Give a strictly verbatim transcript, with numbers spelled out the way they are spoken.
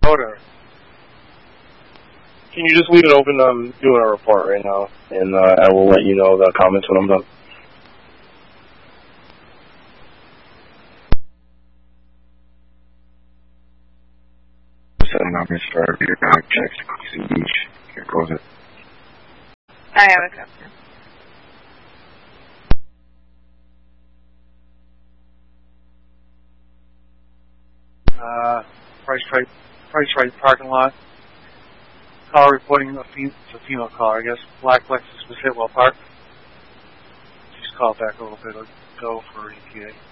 Or can you just leave it open? I'm doing a report right now, and uh, I will let you know the comments when I'm done. Setting up and start your back checks. Here goes it. I have a question. Uh, Price Right, Price Right parking lot. Car reporting a, fem- it's a female car, I guess. Black Lexus was hit while parked. She's called back a little bit ago for E P A.